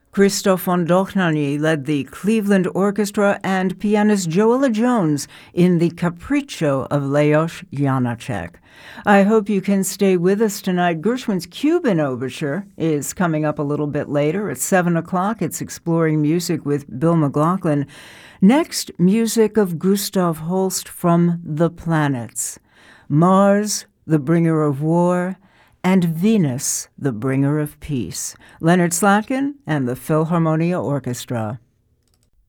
Christoph von Dohnanyi led the Cleveland Orchestra and pianist Joella Jones in the Capriccio of Leos Janáček. I hope you can stay with us tonight. Gershwin's Cuban Overture is coming up a little bit later at 7 o'clock. It's Exploring Music with Bill McLaughlin. Next, music of Gustav Holst from The Planets. Mars, the bringer of war, and Venus, the bringer of peace. Leonard Slatkin and the Philharmonia Orchestra.